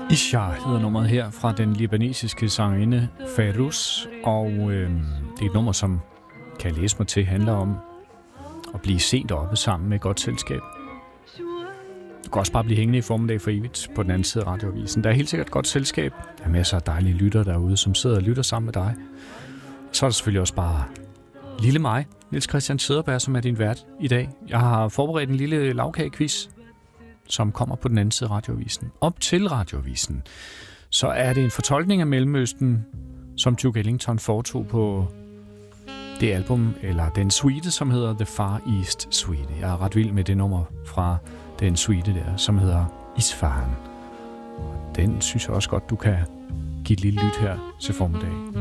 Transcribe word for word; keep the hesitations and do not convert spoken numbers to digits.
Isha hedder nummeret her fra den libanesiske sangerinde Fairuz, og øh, det er et nummer, som kan jeg læse mig til, handler om at blive sent oppe sammen med et godt selskab. Du kan også bare blive hængende i formiddag for evigt på den anden side af radioavisen. Der er helt sikkert et godt selskab. Der er masser af dejlige lytter derude, som sidder og lytter sammen med dig. Så er der selvfølgelig også bare lille mig, Niels Christian Cederberg, som er din vært i dag. Jeg har forberedt en lille lavkagequiz, som kommer på den anden side af radioavisen. Op til radioavisen, så er det en fortolkning af Mellemøsten, som Duke Ellington foretog på det album, eller den suite, som hedder The Far East Suite. Jeg er ret vild med det nummer fra den suite der, som hedder Isfahan. Den synes jeg også godt, du kan give et lille lyt her til formiddag.